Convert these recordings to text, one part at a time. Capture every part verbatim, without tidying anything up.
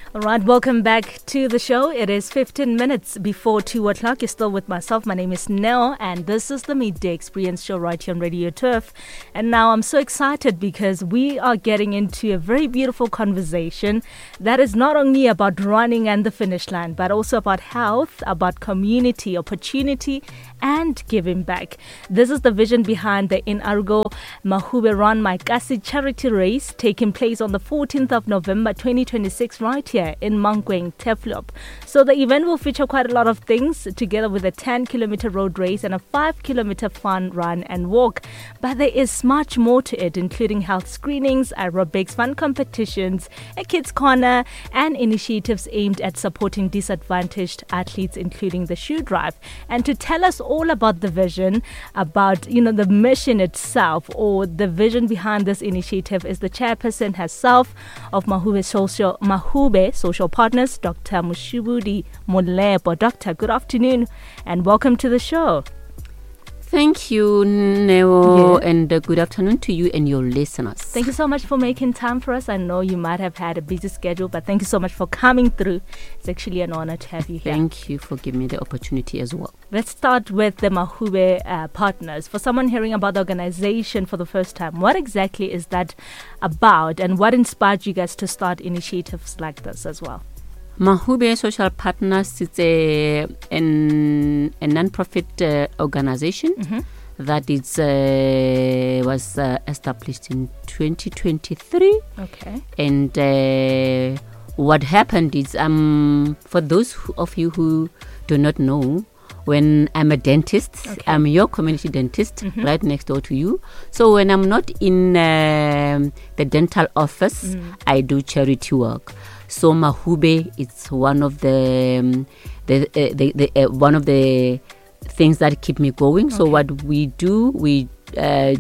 All right, welcome back to the show. It is fifteen minutes before two o'clock. You're still with myself. My name is Nell, and this is the Midday Experience show right here on Radio Turf. And now I'm so excited because we are getting into a very beautiful conversation that is not only about running and the finish line, but also about health, about community, opportunity, and giving back. This is the vision behind the Inargo Mahube Run Maikasi charity race taking place on the fourteenth of November twenty twenty-six right here in Mankweng, Teflop. So the event will feature quite a lot of things together with a ten kilometer road race and a five kilometer fun run and walk. But there is much more to it, including health screenings, aerobics, fun competitions, a kids corner, and initiatives aimed at supporting disadvantaged athletes, including the shoe drive. And to tell us all about the vision, about, you know, the mission itself or the vision behind this initiative is the chairperson herself of Mahube Social Mahube Social Partners, Doctor Mushibudi Molepo. Doctor, good afternoon and welcome to the show. Thank you, Neo, yeah. and uh, good afternoon to you and your listeners. Thank you so much for making time for us. I know you might have had a busy schedule, but thank you so much for coming through. It's actually an honor to have you here. Thank you for giving me the opportunity as well. Let's start with the Mahube uh, Partners. For someone hearing about the organization for the first time, what exactly is that about, and what inspired you guys to start initiatives like this as well? Mahube Social Partners is a, an, a non-profit uh, organization mm-hmm. that is, uh, was uh, established in twenty twenty-three. Okay. And uh, what happened is, um, for those who, of you who do not know, when I'm a dentist, okay. I'm your community dentist mm-hmm. right next door to you. So when I'm not in uh, the dental office, mm. I do charity work. So Mahube is one of the um, the, uh, the, the uh, one of the things that keep me going. Okay. So what we do, we uh,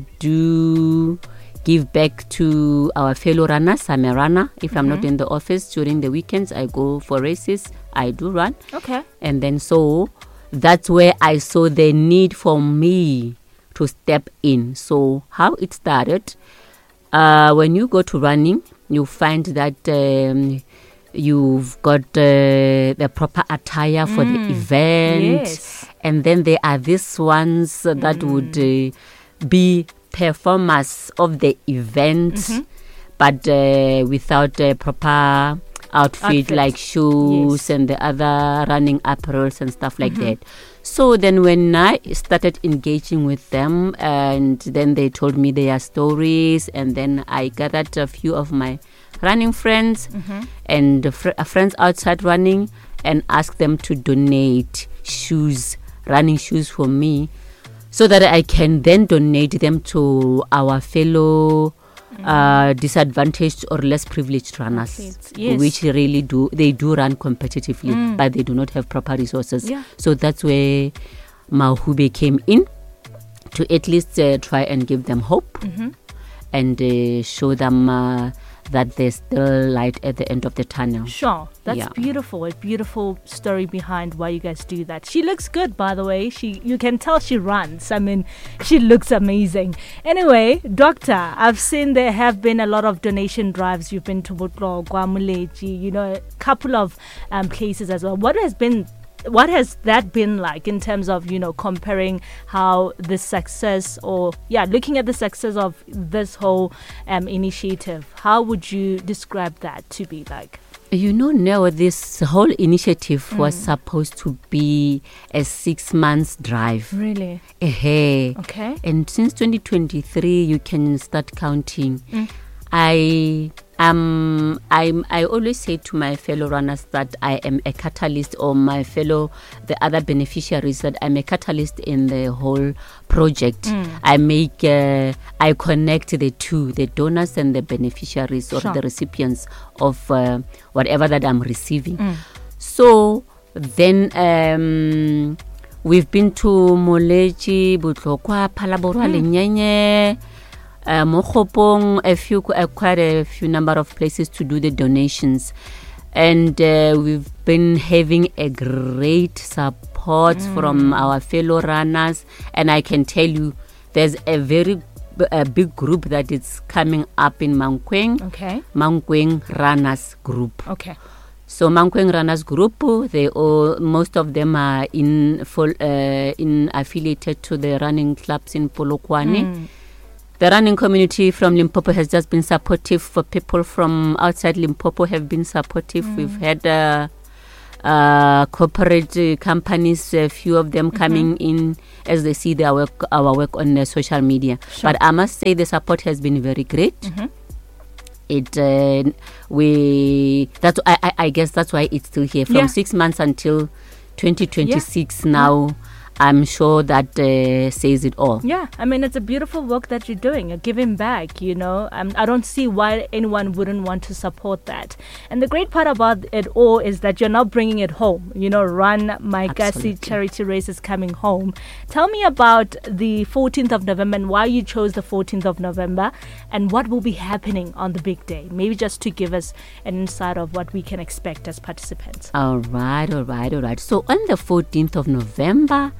do give back to our fellow runners. I'm a runner. If mm-hmm. I'm not in the office during the weekends, I go for races. I do run. Okay. And then so that's where I saw the need for me to step in. So how it started, uh, when you go to running, you find that um, you've got uh, the proper attire for mm. the event. Yes. And then there are these ones uh, that mm. would uh, be performers of the event, mm-hmm. but uh, without a proper outfit, outfit. like shoes yes. and the other running apparels and stuff like mm-hmm. that. So then when I started engaging with them, and then they told me their stories, and then I gathered a few of my running friends mm-hmm. and fr- friends outside running and asked them to donate shoes, running shoes for me, so that I can then donate them to our fellow Uh, disadvantaged or less privileged runners, yes. which really do they do run competitively, mm. but they do not have proper resources. Yeah. So that's where Mahube came in to at least uh, try and give them hope mm-hmm. and uh, show them uh, that there's still light at the end of the tunnel. Sure, that's yeah. beautiful. A beautiful story behind why you guys do that. She looks good, by the way. She, you can tell she runs. I mean, she looks amazing. Anyway, Doctor, I've seen there have been a lot of donation drives. You've been to Butlo, Guamuleji, you know, a couple of um, places as well. What has been What has that been like in terms of, you know, comparing how the success or, yeah, looking at the success of this whole um, initiative? How would you describe that to be like? You know, now this whole initiative mm. was supposed to be a six months drive. Really? Uh-huh. Okay. And since twenty twenty-three, you can start counting. Mm. I um I I always say to my fellow runners that I am a catalyst, or my fellow the other beneficiaries that I'm a catalyst in the whole project. Mm. I make uh, I connect the two, the donors and the beneficiaries or sure. the recipients of uh, whatever that I'm receiving. Mm. So then um we've been to Moleji, Butlokwa, Phalaborwa, mm. Lenyenye, Uh, Mokopong, a few, uh, quite a few number of places to do the donations, and uh, we've been having a great support mm. from our fellow runners. And I can tell you, there's a very a big group that is coming up in Mankweng. Okay. Mankweng Runners Group. Okay. So Mankweng Runners Group, they all, most of them are in full, uh, in affiliated to the running clubs in Polokwane. Mm. The running community from Limpopo has just been supportive. For people from outside Limpopo have been supportive. Mm. We've had uh, uh, corporate uh, companies, a few of them mm-hmm. coming in as they see their work, our work on uh, social media. Sure. But I must say the support has been very great. Mm-hmm. It uh, we that's I, I I guess that's why it's still here from yeah. six months until twenty twenty-six yeah. now. Yeah. I'm sure that uh, says it all. Yeah, I mean, it's a beautiful work that you're doing. You're giving back, you know. Um, I don't see why anyone wouldn't want to support that. And the great part about it all is that you're now bringing it home. You know, Run My Kasi charity race is coming home. Tell me about the fourteenth of November and why you chose the fourteenth of November and what will be happening on the big day. Maybe just to give us an insight of what we can expect as participants. All right, all right, all right. So on the fourteenth of November,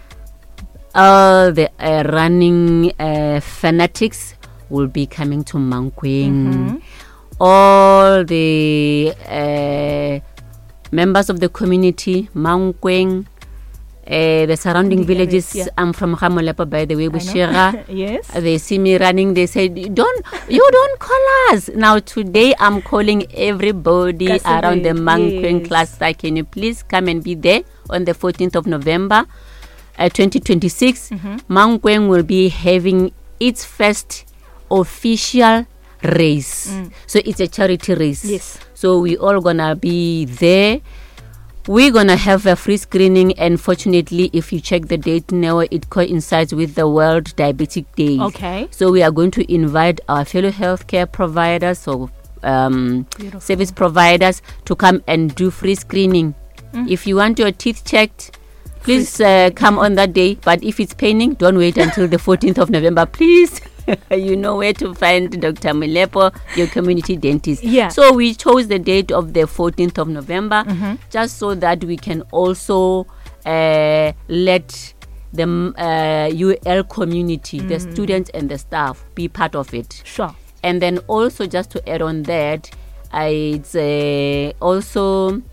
all the uh, running uh, fanatics will be coming to Mankweng. Mm-hmm. All the uh, members of the community, Mankweng, uh, the surrounding the villages. Areas, yeah. I'm from Hamolepa, by the way, Bushira. Yes. They see me running. They say, "Don't you don't call us." Now today, I'm calling everybody Kasebe, around the Mankweng yes. cluster. Can you please come and be there on the fourteenth of November? Uh, twenty twenty-six, mm-hmm. Mankweng will be having its first official race. Mm. So it's a charity race. Yes. So we all gonna be there. We're gonna have a free screening, and fortunately, if you check the date now, it coincides with the World Diabetic Day. Okay. So we are going to invite our fellow healthcare providers, so um, service providers, to come and do free screening. Mm. If you want your teeth checked, please uh, come on that day. But if it's paining, don't wait until the fourteenth of November, please. You know where to find Doctor Molepo, your community dentist. Yeah. So we chose the date of the fourteenth of November, mm-hmm. just so that we can also uh, let the uh, U L community, mm. the students and the staff, be part of it. Sure. And then also, just to add on that, I, it's uh, also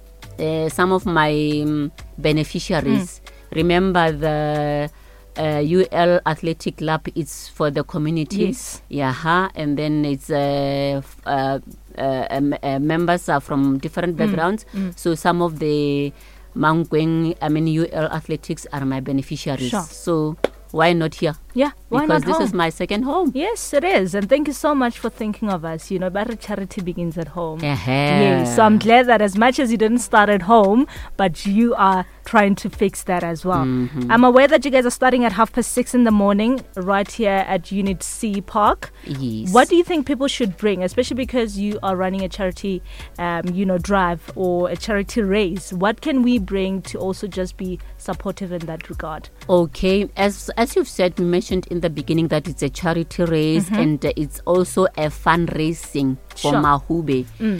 uh, some of my um, beneficiaries. Mm. Remember the Uh, U L Athletic Club is for the community. Yes. Yeah, huh? And then it's uh, f- uh, uh, uh, members are from different backgrounds. Mm. Mm. So some of the Mankweng, I mean U L Athletics are my beneficiaries. Sure. So why not here? Yeah, why because not this home? is my second home. Yes, it is. And thank you so much for thinking of us. You know, better charity begins at home. Uh-huh. Yes, so I'm glad that as much as you didn't start at home, but you are trying to fix that as well. Mm-hmm. I'm aware that you guys are starting at half past six in the morning right here at Unit C Park. Yes. What do you think people should bring, especially because you are running a charity, um, you know, drive or a charity race? What can we bring to also just be supportive in that regard? Okay, as as you've said, we mentioned in the beginning that it's a charity race, mm-hmm. and uh, it's also a fundraising for sure. Mahube mm.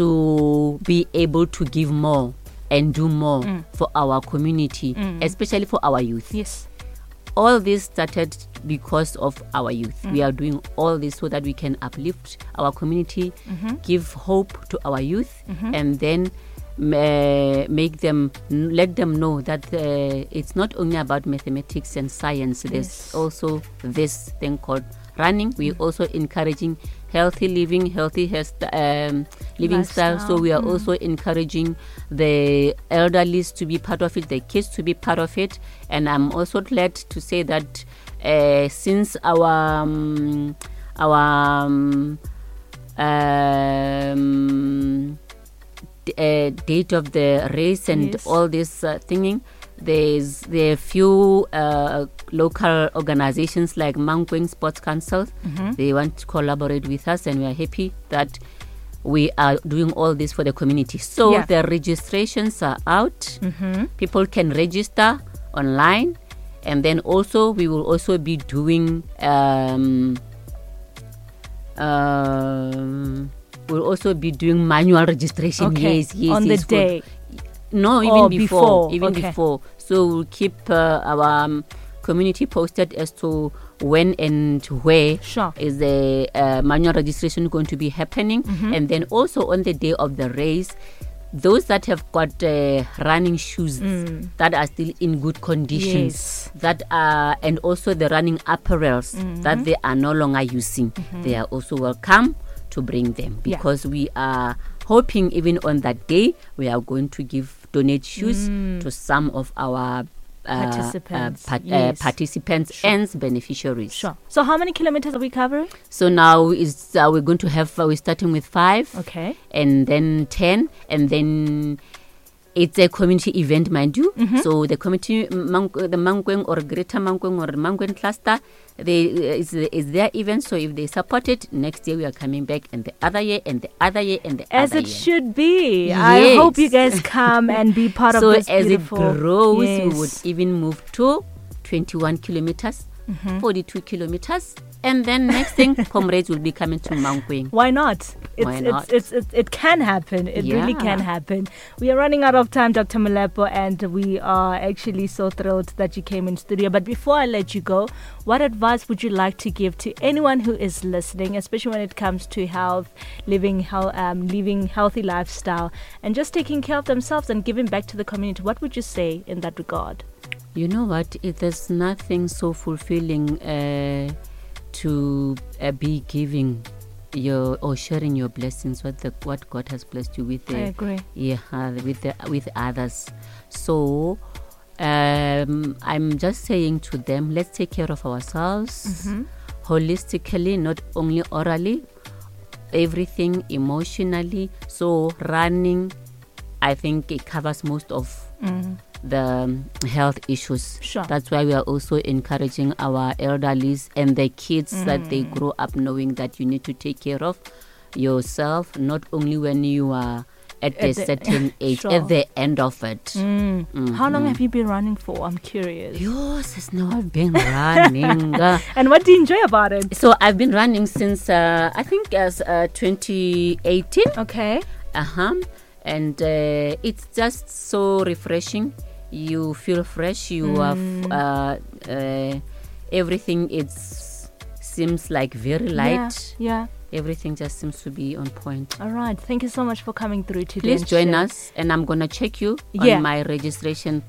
to be able to give more and do more mm. for our community, mm. especially for our youth. Yes. All this started because of our youth. Mm. We are doing all this so that we can uplift our community, mm-hmm. give hope to our youth, mm-hmm. and then Uh, make them, let them know that uh, it's not only about mathematics and science. There's yes. also this thing called running. We're mm. also encouraging healthy living, healthy health, um, living style. So we are mm. also encouraging the elderly to be part of it, the kids to be part of it. And I'm also glad to say that uh, since our um, our um, um, Uh, date of the race and yes. all this uh, thinging, there's there are few uh, local organizations like Mankweng Sports Council. Mm-hmm. They want to collaborate with us, and we are happy that we are doing all this for the community. So yeah. the registrations are out. Mm-hmm. People can register online, and then also we will also be doing um, um We'll also be doing manual registration. Okay. Yes, yes, on yes, the day. No, even oh, before, before. even okay. before. So we'll keep uh, our um, community posted as to when and where sure. is the uh, manual registration going to be happening, mm-hmm. and then also on the day of the race, those that have got uh, running shoes Mm. that are still in good conditions, Yes. that are, and also the running apparels Mm-hmm. that they are no longer using, they are also welcome to bring them, Yeah. because we are hoping even on that day we are going to give donate shoes to some of our uh, Participants, uh, part- yes. uh, participants Sure. and beneficiaries. Sure. So how many kilometers are we covering? So now is uh, we're going to have uh, we're starting with five, Okay. and then ten, and then it's a community event, mind you. Mm-hmm. So the community, Mang- the Mankweng or Greater Mankweng or Mankweng cluster, they uh, is is their event. So if they support it, next year we are coming back, and the other year, and the other year, and the As other it year. should be. I Yes. hope you guys come and be part So of this as it beautiful. grows, Yes. we would even move to twenty-one kilometers, Mm-hmm. forty-two kilometers, and then next thing, comrades will be coming to Mankweng. Why not? It's, Why it's, not? It's, it's, it can happen. It really Yeah. can happen. We are running out of time, Doctor Malepo, and we are actually so thrilled that you came in studio. But before I let you go, what advice would you like to give to anyone who is listening, especially when it comes to health, living, hel- um, living healthy lifestyle, and just taking care of themselves and giving back to the community? What would you say in that regard? You know what? It, there's nothing so fulfilling uh, to uh, be giving your or sharing your blessings with the, what God has blessed you with. I The, agree. yeah, uh, with the, with others. So um, I'm just saying to them, let's take care of ourselves Mhm. holistically, not only orally, everything emotionally. So running, I think it covers most of Mm. the um, health issues. Sure. That's why we are also encouraging our elderlies and the kids that they Mm. grow up knowing that you need to take care of yourself, not only when you are at, At a the- certain age, Sure. at the end of it. Mm. How long have you been running for? I'm curious. Yours has not been running. Uh, And what do you enjoy about it? so I've been running since uh, I think as uh, twenty eighteen. Okay. Uh-huh. And uh, it's just so refreshing. You feel fresh. You have uh, uh, everything. It's seems like very light. Yeah. yeah. Everything just seems to be on point. All right. Thank you so much for coming through today. Please and join sharing. us, and I'm gonna check you Yeah. on my registration.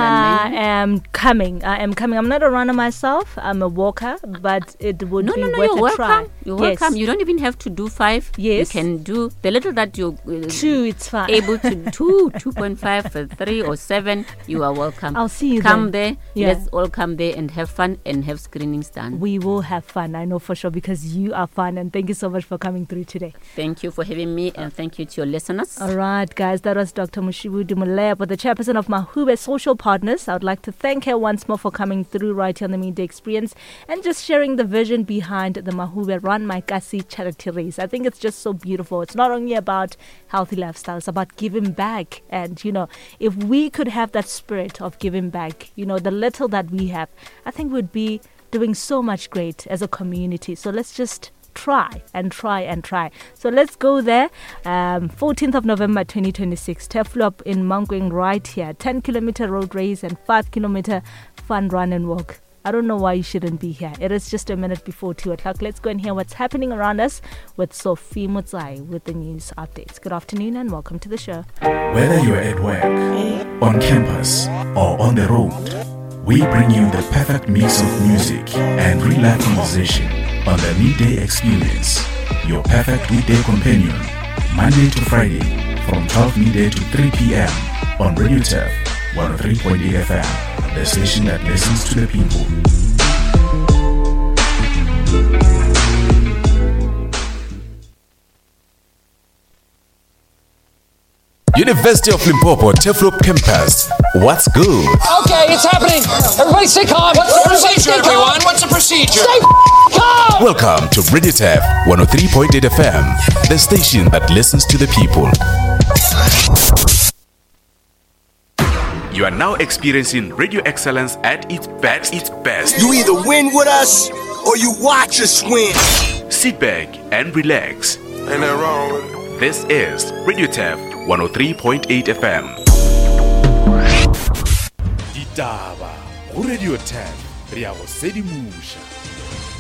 I line. am coming. I am coming. I'm not a runner myself. I'm a walker, but it would No, be no, no. worth You're a welcome. try. You're Yes. welcome. You don't even have to do five. Yes. You can do the little that you uh, Two, it's fine. able to two, two point five, uh, three or seven. You are welcome. I'll see you Come then. there. Yeah. Let's all come there and have fun and have screenings done. We will have fun. I know for sure because you are fun. And thank you so much for coming through today. Thank you for having me, and thank you to your listeners. All right, guys, that was Doctor Mushibudu Mulepo, the chairperson of Mahube Social Partners. I would like to thank her once more for coming through right here on the Midday Experience and just sharing the vision behind the Mahube Run My Kasi charity race. I think it's just so beautiful. It's not only about healthy lifestyle, it's about giving back. And, you know, if we could have that spirit of giving back, you know, the little that we have, I think we'd be doing so much great as a community. So let's just try and try and try. So let's go there. Um, fourteenth of November twenty twenty-six, Teflop in Mankweng right here. ten kilometer road race and five kilometer fun run and walk. I don't know why you shouldn't be here. It is just a minute before two o'clock. Let's go and hear what's happening around us with Sophie Mutsai with the news updates. Good afternoon and welcome to the show. Whether you're at work, on campus, or on the road, we bring you the perfect mix of music and real-life conversation on the Midday Experience, your perfect weekday companion, Monday to Friday from twelve midday to three p.m. on Radio Turf one oh three point eight F M, the station that listens to the people. University of Limpopo, Teflop Campus. What's good? Okay, it's happening. Everybody stay calm. What's the procedure, everyone? What's the procedure? Stay calm. Welcome to Radio Tef one oh three point eight F M, the station that listens to the people. You are now experiencing radio excellence at its best. Its best. You either win with us or you watch us win. Sit back and relax. Ain't that wrong with it? This is Radio Tef one oh three point eight F M. Ditaba go Radio Tef re a go sedimusha.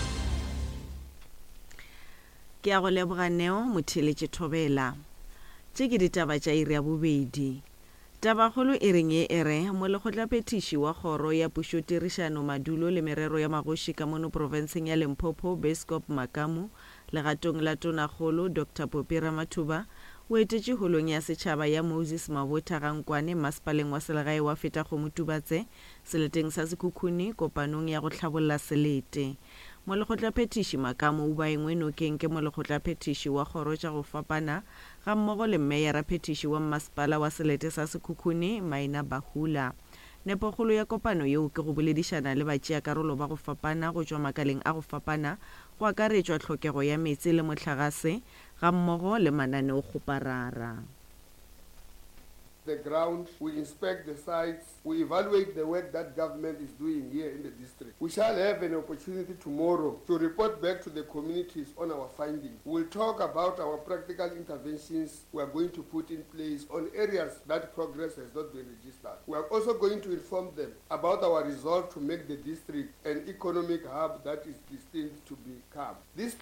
Ke a go leboga Neo Motheletše Thobela. tše ke ditaba tša iri ya bobedi. Tabagolo e reng e ere mo lekgotlaphethiši wa kgoro ya pušotirišano madulo le merero ya magoši ka mono provinseng ya Limpopo Bescop Makamu legatong la tonakgolo Doctor Popira Mathuba o etetše holong ya setšhaba ya Moses Mabotha Gankwane masepaleng wa selegae wa Fetakgomo Tubatse seleteng sa Sekhukhune kopanong ya go hlabolla selete. Mo lekgotlaphethiši Makamu o baengwe nokeng ke mo lekgotlaphethiši wa kgoro tša go fapana ga mmogo le mmeyara phethiši wa masepala wa selete sa Sekhukhune Maina Bahula. Nepogolo ya kopano yeo ke go boledišana le batšeakarolo ba go fapana go tšwa makaleng a go fapana go akaretšwa tlhokego ya metsi le mohlagase ga mmogo le mananeo kgoparara. The ground, we inspect the sites, we evaluate the work that government is doing here in the district. We shall have an opportunity tomorrow to report back to the communities on our findings. We'll talk about our practical interventions we are going to put in place on areas that progress has not been registered. We are also going to inform them about our resolve to make the district an economic hub that is destined to become. This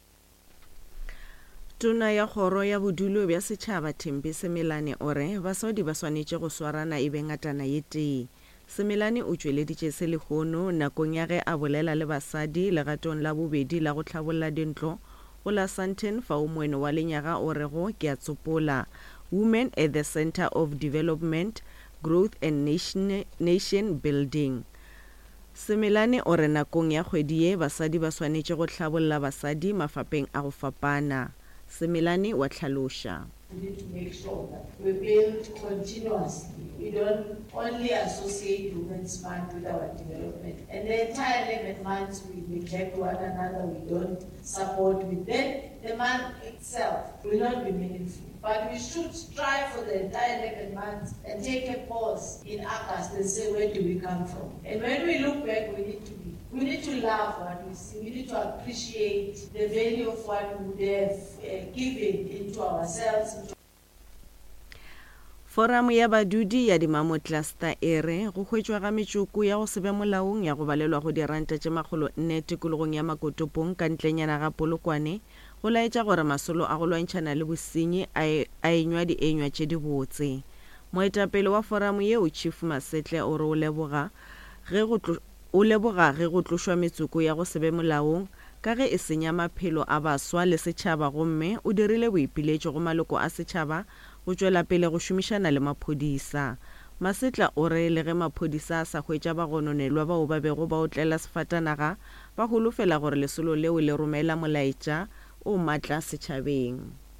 Tona ya kgoro ya bodulo bja setšhaba Thembi Semelane ore basadi ba swanetše go swarana e be ngatana ye tee. Semelane o tšweleditše selehono nakong ya ge a bolela le basadi legatong la bobedi la go hlabolla dintlo go la Sandton fao moeno wa lenyaga o rego ke a tsopola Women at the Center of Development, Growth and Nation, Nation Building. Semelane ore nakong ya kgwedi ye basadi ba swanetše go hlabolla basadi mafapeng a go fapana. Semelane wa tlhalosha. We need to make sure that we build continuously. We don't only associate Women's Month with our development. And the entire eleven months we neglect one another, we don't support with them. The month itself will not be meaningful. But we should strive for the entire eleven months and take a pause in August and say, where do we come from? And when we look back, we need to be We need to love what we see. We need to appreciate the value of what we have uh, given into ourselves. Into Foramu ya badudi ya Dimamotla ere go hwetšwa ga metšoko ya go sebe molaong ya go balelwa go diranta tše makgolo nne tikologong ya Makotopong ka ntlenyana ga Polokwane go laetša gore masolo a go lwantšhana le bosenyi a enywa di enywa tše di botse. Moetapele wa foramu yeo Chief Masetle o re o leboga ge go o leboga ge go tlošwa metsoko ya go sebe molaong ka ge e senya maphelo a baswa le setšhaba gomme o dirile boipiletšo go maloko a setšhaba go tšwela pele go šomišana le maphodisa. Masetla o re le ge maphodisa a sa hwetša ba gononelwa bao ba bego ba otlela sefatanaga ba holofela gore lesolo leo le romela molaetša o matla setšhabeng.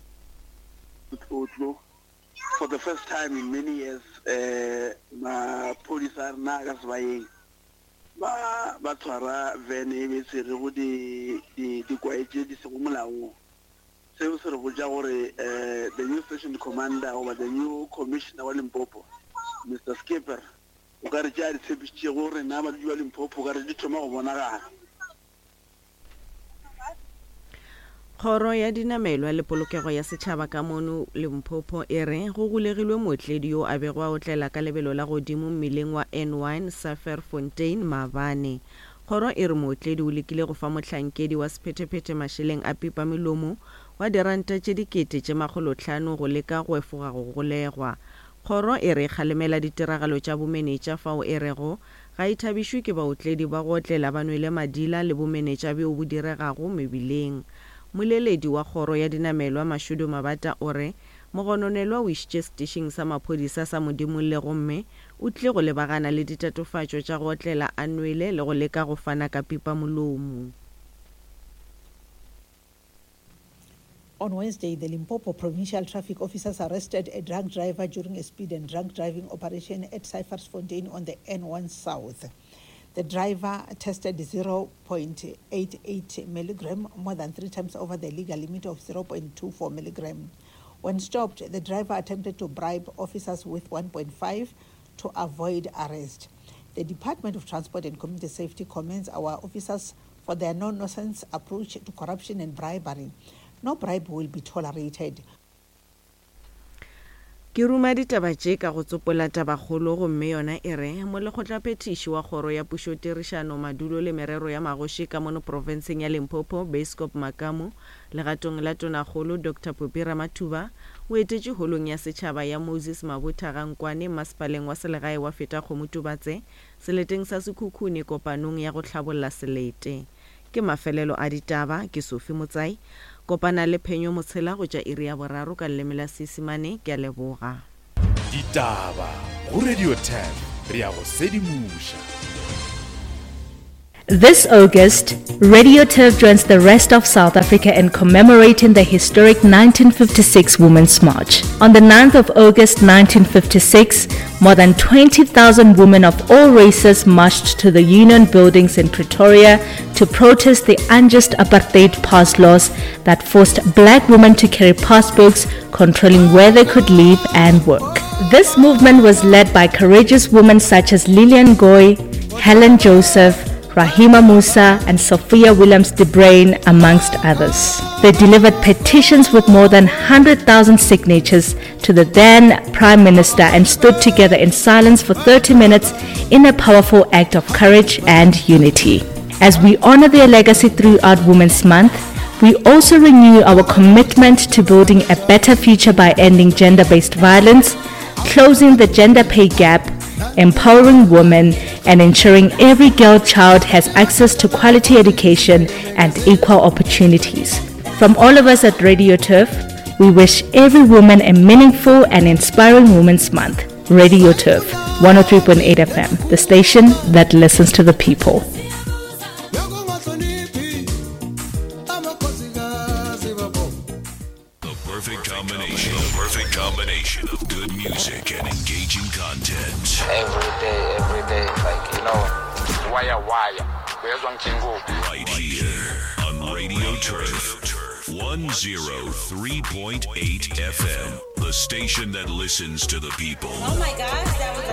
For the first time in many years, uh, maphodisa na ka sebaeng ba ba tshwara vene e betse re go di di di kwaetse di se go molaong. Seo se re botša gore the new station commander or the new commissioner wa Limpopo, Mister Skipper, o ka re tša di tshepišitše gore na ba di wa Limpopo ka re di thoma go bonagala. Kgoro ya dinamelwa le polokego ya setšhaba ka mono Limpopo e re go golegilwe motledi yo a bego a otlela ka lebelo la godimo mmileng wa N one Safer Fontaine Mabane. Kgoro e re motledi o lekile go fa mohlankedi wa sephetephete mašeleng a pipa melomo wa diranta tše dikete tše makgolo hlano go leka go efoga go golegwa. Kgoro e re kgalemela ditiragalo tša bomenetša fao e rego ga ithabišwe ke baotledi ba go otlela ba nwele madila le bomenetša beo bo diregago mebileng. Moleledi wa kgoro ya dinamelwa Mashudu Mabata ore mogononelwa o išitše setešeng sa maphodisa sa Modimo le gomme o tle go lebagana le ditatofatšo tša go otlela a nwele le go leka go fana ka pipa molomo. On Wednesday, the Limpopo provincial traffic officers arrested a drunk driver during a speed and drunk driving operation at Cyphers Fontaine on the N one South. The driver tested zero point eight eight milligram, more than three times over the legal limit of zero point two four milligram. When stopped, the driver attempted to bribe officers with one point five to avoid arrest. The Department of Transport and Community Safety commends our officers for their no-nonsense approach to corruption and bribery. No bribe will be tolerated. Ke ruma ditaba tše ka go tsopola tabagolo gomme yona e re mo lekgotlaphethiši wa kgoro ya pušotirišano madulo le merero ya magoši ka mono provinseng ya Limpopo Bescop Makamu legatong la tonakgolo Doctor Popira Mathuba o etetše holong ya setšhaba ya Moses Mabotha Gankwane masepaleng wa selegae wa feta Kgomotubatse seleteng sa Sekhukhune kopanong ya go tlhabolla selete. Ke mafelelo a ditaba ke Sophie Motsai kopana le Phenyo Motshela go tša iri ya boraro ka leleme la Seesimane ke a leboga. Ditaba go Radio ten re a go sedimusha. This August, Radio Turf joins the rest of South Africa in commemorating the historic nineteen fifty-six Women's March. On the ninth of August nineteen fifty-six, more than twenty thousand women of all races marched to the Union buildings in Pretoria to protest the unjust apartheid pass laws that forced black women to carry passbooks controlling where they could live and work. This movement was led by courageous women such as Lillian Goy, Helen Joseph, Rahima Musa and Sophia Williams de Bruyn, amongst others. They delivered petitions with more than one hundred thousand signatures to the then Prime Minister and stood together in silence for thirty minutes in a powerful act of courage and unity. As we honor their legacy throughout Women's Month, we also renew our commitment to building a better future by ending gender-based violence, closing the gender pay gap, empowering women, and ensuring every girl child has access to quality education and equal opportunities. From all of us at Radio Turf, we wish every woman a meaningful and inspiring Women's Month. Radio Turf, one oh three point eight F M, the station that listens to the people. Perfect combination, perfect combination of good music and engaging content. Every day, every day, like, you know, wire, wire. Right here on Radio Turf, one oh three point eight F M, the station that listens to the people. Oh my gosh, that was